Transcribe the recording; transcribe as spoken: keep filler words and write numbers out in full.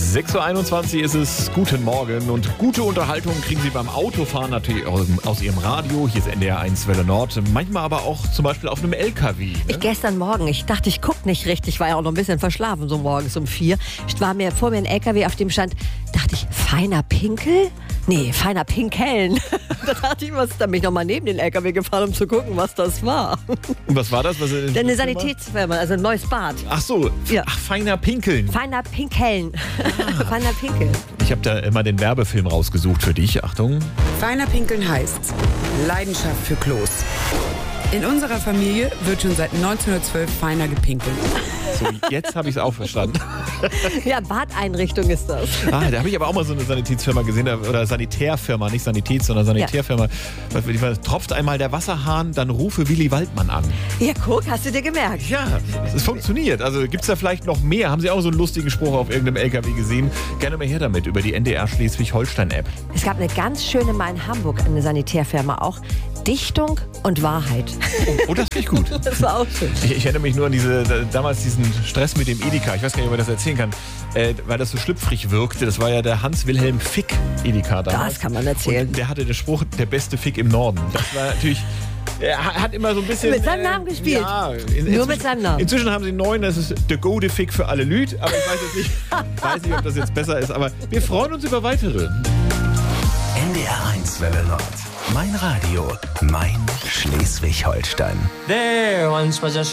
sechs Uhr einundzwanzig ist es. Guten Morgen und gute Unterhaltung kriegen Sie beim Autofahren natürlich aus Ihrem Radio. Hier ist N D R eins Welle Nord. Manchmal aber auch zum Beispiel auf einem L K W. Ne? Ich gestern Morgen, ich dachte, ich gucke nicht richtig, war ja auch noch ein bisschen verschlafen, so morgens um vier. Ich war mir vor mir ein L K W, auf dem stand, dachte ich, feiner Pinkel? Nee, feiner Pinkeln. Da dachte ich, was, dann bin ich nochmal neben den L K W gefahren, um zu gucken, was das war. Und was war das? Was Eine Sanitätsfirma, also ein neues Bad. Ach so, ja. Ach, feiner Pinkeln. Feiner Pinkeln. Ah. Feiner Pinkeln. Ich habe da immer den Werbefilm rausgesucht für dich. Achtung. Feiner Pinkeln heißt Leidenschaft für Klos. In unserer Familie wird schon seit neunzehnhundertzwölf feiner gepinkelt. So, jetzt habe ich es auch verstanden. Ja, Badeinrichtung ist das. Ah, da habe ich aber auch mal so eine Sanitätsfirma gesehen, oder Sanitärfirma, nicht Sanitäts, sondern Sanitärfirma. Ja. Tropft einmal der Wasserhahn, dann rufe Willy Waldmann an. Ja, guck, hast du dir gemerkt. Ja, es funktioniert. Also gibt es da vielleicht noch mehr? Haben Sie auch so einen lustigen Spruch auf irgendeinem L K W gesehen? Gerne mal her damit, über die N D R Schleswig-Holstein-App. Es gab eine ganz schöne mal in Hamburg, eine Sanitärfirma auch. Dichtung und Wahrheit. Oh, oh das finde ich gut. Das war auch schön. Ich, ich erinnere mich nur an diese, damals diesen Stress mit dem Edeka. Ich weiß gar nicht, ob man das erzählen kann, äh, weil das so schlüpfrig wirkte. Das war ja der Hans-Wilhelm Fick Edeka damals. Das kann man erzählen. Und der hatte den Spruch, der beste Fick im Norden. Das war natürlich... Er hat immer so ein bisschen... Mit seinem äh, Namen gespielt. Ja, in, nur mit seinem Namen. Inzwischen haben sie einen neuen, das ist der gute Fick für alle Lüd. Aber ich weiß jetzt nicht, weiß nicht, ob das jetzt besser ist. Aber wir freuen uns über weitere. N D R eins Welle Nord. Mein Radio, mein Schleswig-Holstein. There once was a